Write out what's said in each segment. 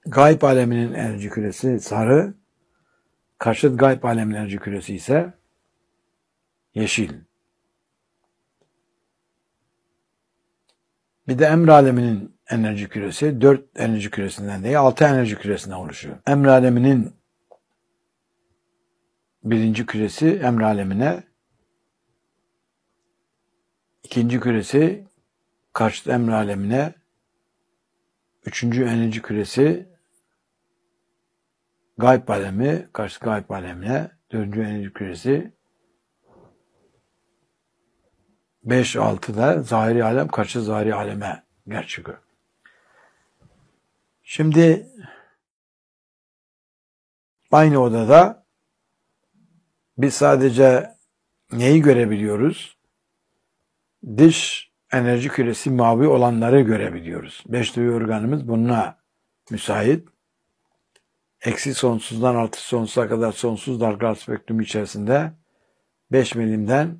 Gayb aleminin enerji küresi sarı, karşıt gayb aleminin enerji küresi ise yeşil. Bir de emr aleminin enerji küresi 4 enerji küresinden değil 6 enerji küresinden oluşuyor. Emr aleminin birinci küresi emr alemine, ikinci küresi karşıt emr alemine, üçüncü enerji küresi gayb alemi, karşıt gayb alemine, dördüncü enerji küresi 5-6 da zahiri alem, karşıt zahiri aleme gerçeği. Şimdi aynı odada biz sadece neyi görebiliyoruz? Dış enerji küresi mavi olanları görebiliyoruz. 5 duyu organımız bununla müsait. Eksi sonsuzdan artı sonsuza kadar sonsuz dalgalar spektrumu içerisinde 5 milimden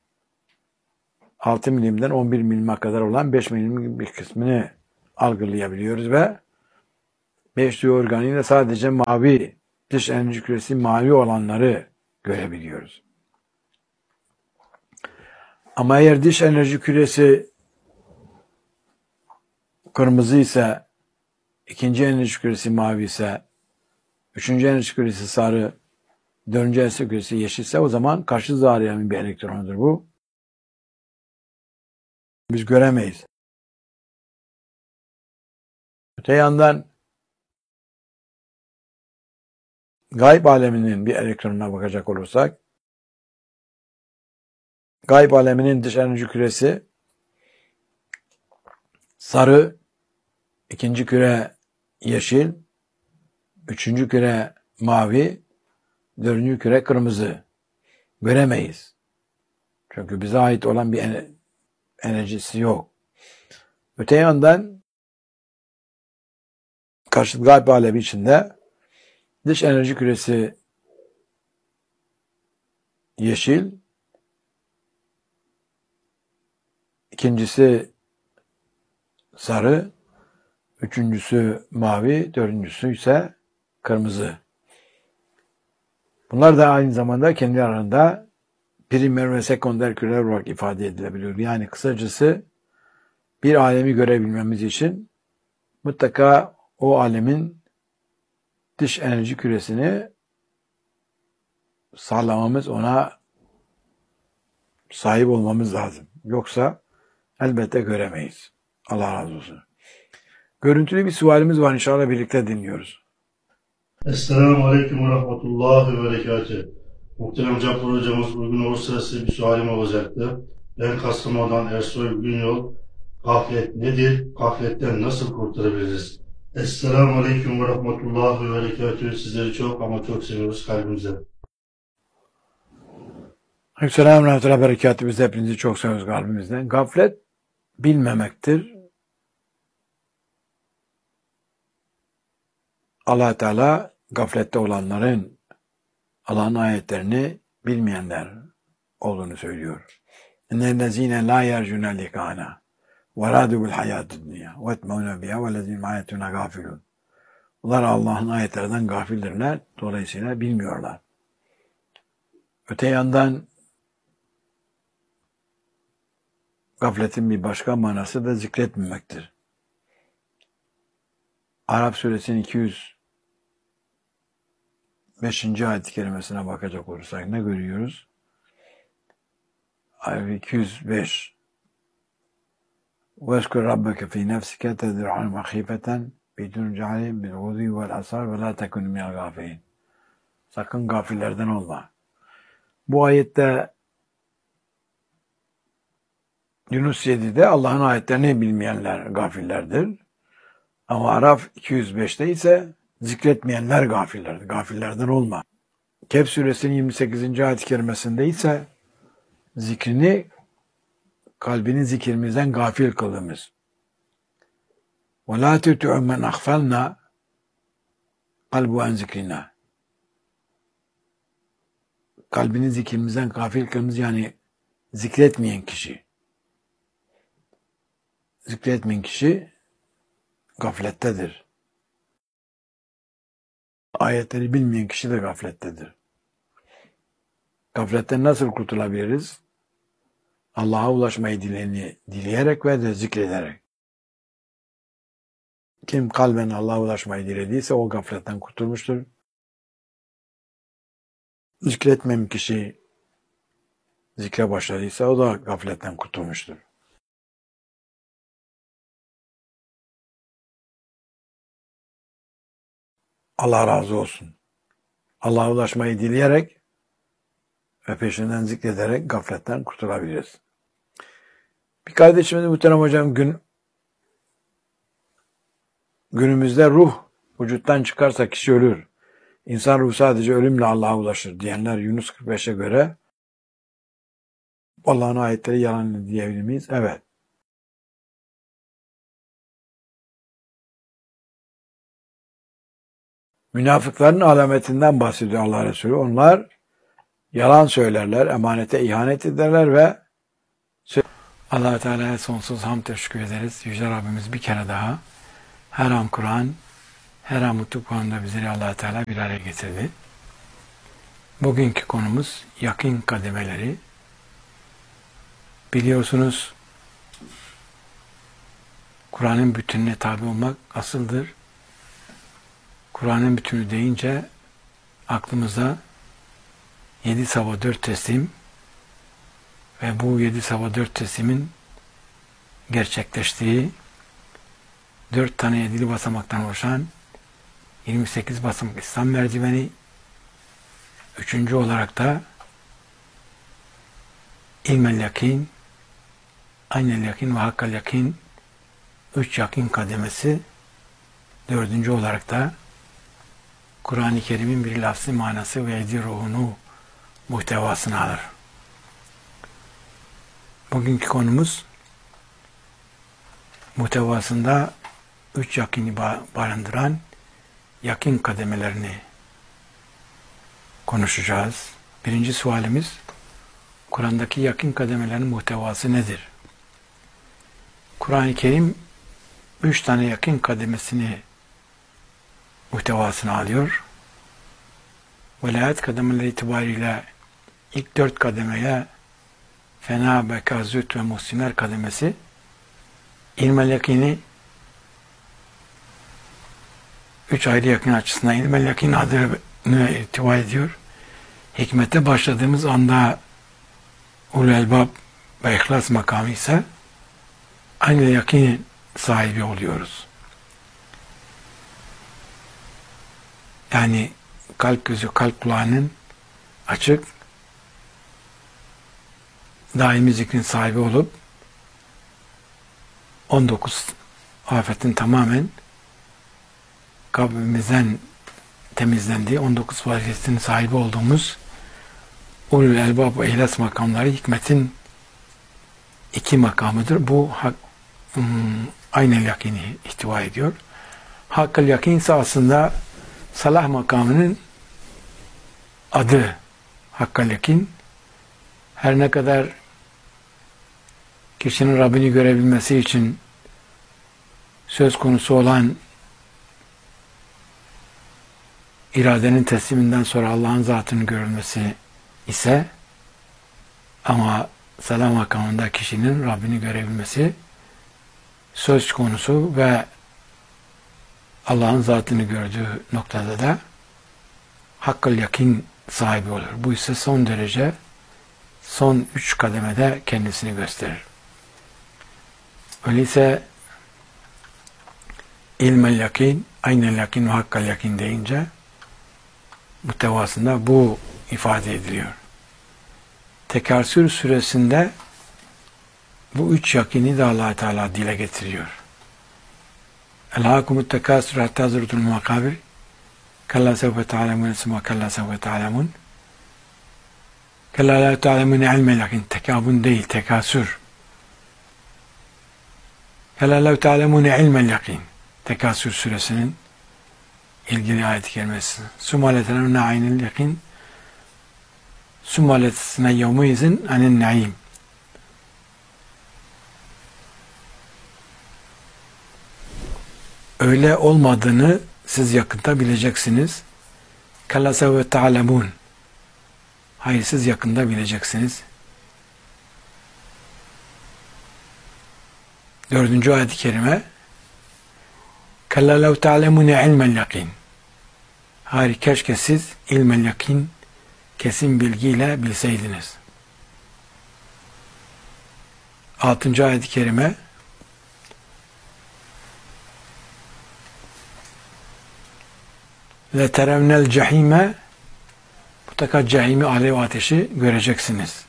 6 milimden 11 milime kadar olan 5 milim bir kısmını algılayabiliyoruz ve 5 duyu organıyla sadece mavi, dış enerji küresi mavi olanları görebiliyoruz. Ama eğer dış enerji küresi kırmızı ise, ikinci enerji küresi mavi ise, üçüncü enerji küresi sarı, dördüncü enerji küresi yeşilse o zaman karşı zahiriyenin bir elektronudur bu. Biz göremeyiz. Öte yandan gayb aleminin bir elektronuna bakacak olursak, gayb aleminin dış enerji küresi sarı, ikinci küre yeşil, üçüncü küre mavi, dördüncü küre kırmızı. Göremeyiz. Çünkü bize ait olan bir enerjisi yok. Öte yandan karşıt gayb alemi içinde dış enerji küresi yeşil, ikincisi sarı, üçüncüsü mavi, dördüncüsü ise kırmızı. Bunlar da aynı zamanda kendi aralarında primer ve sekonder küreler olarak ifade edilebiliyor. Yani kısacası bir alemi görebilmemiz için mutlaka o alemin dış enerji küresini sağlamamız, ona sahip olmamız lazım. Yoksa elbette göremeyiz. Allah razı olsun. Görüntülü bir sualimiz var, inşallah birlikte dinliyoruz. Esselamu Aleyküm ve Rahmetullahi ve Berekatuhu. Muhterem Cafer Hocamız, uygun olursa size bir sualim olacaktı. Ben Kastamonu'dan Ersoy Günyol. Gaflet nedir? Gafletten nasıl kurtarabiliriz? Esselamu Aleyküm ve Rahmetullahi ve Berekatuhu. Sizleri çok ama çok seviyoruz kalbimize. Aleykümselam ve rahmetullahi ve berekatuhu. Biz hepinizi çok seviyoruz kalbimizden. Gaflet bilmemektir. Allah Teala gaflette olanların Allah'ın ayetlerini bilmeyenler olduğunu söylüyor. İnnellezîne lâ yercûne likâna ve râdû bil hayâtid dünya ve etmeûne biha vellezîne ayetuna gâfilûn. Bunlar Allah'ın ayetlerinden gafildirler. Dolayısıyla bilmiyorlar. Öte yandan gafletin bir başka manası da zikretmemektir. Arap suresinin 205. ayet-i kerimesine bakacak olursak ne görüyoruz? Ayet 205. وَاذْكُرْ رَبَّكَ فِي نَفْسِكَ تَضَرُّعًا وَخِيفَةً بِدُونِ جَهْرٍ بِالْغُدُوِّ وَالْآصَالِ وَلَا تَكُنْ مِنَ الْغَافِلِينَ. Sakın gafillerden olma. Bu ayette Yunus 7'de Allah'ın ayetlerini bilmeyenler gafillerdir. Ama Araf 205'te ise zikretmeyenler gafillerdir. Gafillerden olma. Kehf suresinin 28. ayet-i kerimesinde ise zikrini, kalbini zikrimizden gafil kıldığımız. وَلَا تُطِعْ مَنْ أَغْفَلْنَا قَلْبُهُ عَنْ ذِكْرِنَا. Kalbini zikrimizden gafil kıldığımız, yani zikretmeyen kişi. Zikretmeyen kişi gaflettedir. ayetleri bilmeyen kişi de gaflettedir. Gafletten nasıl kurtulabiliriz? Allah'a ulaşmayı dileyerek ve de zikrederek. Kim kalben Allah'a ulaşmayı dilediyse o gafletten kurtulmuştur. Zikretmeyen kişi zikre başladıysa o da gafletten kurtulmuştur. Allah razı olsun. Allah'a ulaşmayı dileyerek ve peşinden zikrederek gafletten kurtulabiliriz. Bir kardeşimiz muhterem hocam günümüzde ruh vücuttan çıkarsa kişi ölür. İnsan ruhu sadece ölümle Allah'a ulaşır diyenler Yunus 45'e göre Allah'ın ayetleri yalan diyebilir miyiz? Evet. Münafıkların alametinden bahsediyor Allah Resulü. Onlar yalan söylerler, emanete ihanet ederler ve Allah-u Teala'ya sonsuz hamd teşekkür ederiz. Yüce Rabbimiz bir kere daha her an Kur'an, her an mutlu Kur'an'da bizleri Allah-u Teala bir araya getirdi. Bugünkü konumuz yakîn kademeleri. Biliyorsunuz Kur'an'ın bütününe tabi olmak asıldır. Kur'an'ın bütünü deyince aklımıza 7 sabah 4 teslim ve bu 7 sabah 4 teslimin gerçekleştiği 4 tane 7'li basamaktan oluşan 28 basamak İslam merdiveni, üçüncü olarak da ilmel yakin, aynel yakin ve hakkal yakin 3 yakin kademesi, dördüncü olarak da Kur'an-ı Kerim'in bir lafzı manası ve yedi ruhunu muhtevasını alır. Bugünkü konumuz muhtevasında 3 yakini barındıran yakin kademelerini konuşacağız. Birinci sualimiz, Kur'an'daki yakin kademelerin muhtevası nedir? Kur'an-ı Kerim 3 tane yakin kademesini muhtevasını alıyor. Velayet kademeleri itibariyle ilk 4 kademeye fena, beka, züht ve muhsinler kademesi, ilmel yakini 3 ayrı yakin açısından ilmel yakin adını irtiva ediyor. Hikmete başladığımız anda ulul elbab ve ihlas makamı ise aynı yakin sahibi oluyoruz. Yani kalp gözü, kalp kulağının açık, daimi zikrin sahibi olup 19 afetin tamamen kalbimizden temizlendiği 19 faziletin sahibi olduğumuz ulul elbab ve ihlas makamları hikmetin 2 makamıdır. Bu aynel yakini ihtiva ediyor. Hakkal yakin ise aslında salah makamının adı. Hakkal yakin, her ne kadar kişinin Rabbini görebilmesi için söz konusu olan iradenin tesliminden sonra Allah'ın zatının görülmesi ise, ama salah makamında kişinin Rabbini görebilmesi söz konusu ve Allah'ın zatını gördüğü noktada da hakkal yakin sahibi olur. Bu ise son derece, son 3 kademede kendisini gösterir. Öyleyse ilmel yakin, aynel yakin ve hakkal yakin deyince muhtevasında bu ifade ediliyor. Tekasür suresinde bu 3 yakini de Allah Teala dile getiriyor. Elhâkumut tekâsür hattâ zurtul makabir kallâ sevfe ta'lemûn esmâ kallâ sevfe ta'lemûn kallâ lâ ta'lemûne ilmel yakin, tekabun değil, tekasür. Kallâ lâ ta'lemûne ilmel yakin, Tekasür suresinin ilgili ayet-i kerimesi. Sumâletenevne aynel yakin sumâletesine yevmeyizin anin naim. Öyle olmadığını siz yakında bileceksiniz. Kalla sevve ta'lemun. Hayır, siz yakında bileceksiniz. 4. ayet-i kerime Kalla lev ta'lemune ilmel yakin. Hayır, keşke siz ilmel yakin, kesin bilgiyle bilseydiniz. 6. ayet-i kerime leterevnel cehime, mutlaka cehimi, alev ateşi göreceksiniz.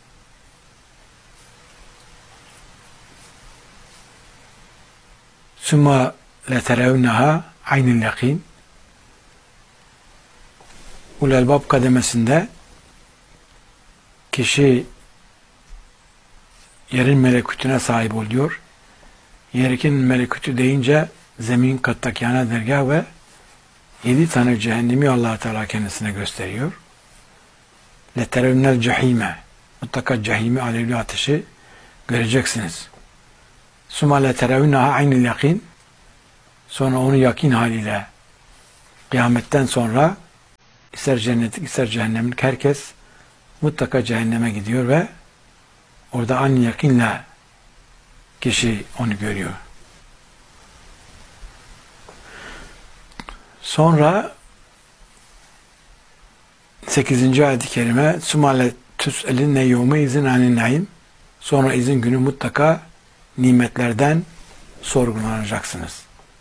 Sümme leterevneha aynil yakin. Ulelbab kademesinde kişi yerin melekutuna sahip oluyor. Yerin melekutu deyince zemin kattakâne dergâh ve 7 tane cehennemi Allah Teala kendisine gösteriyor. Leterevnel cehime, mutlaka cehimi, alevli ateşi göreceksiniz. Suma leterevneha aynil yakin. Sonra onu yakin haliyle kıyametten sonra ister cennetlik ister cehennemlik herkes mutlaka cehenneme gidiyor ve orada aynı yakinle kişi onu görüyor. Sonra 8. ayet-i kerime Sumale tüs'elinne yevme izin anin naim. Sonra izin günü mutlaka nimetlerden sorgulanacaksınız.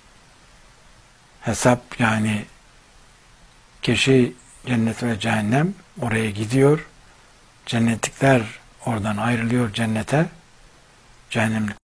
Hesap, yani kişi cennet ve cehennem, oraya gidiyor. Cennetlikler oradan ayrılıyor cennete. Cehennemlik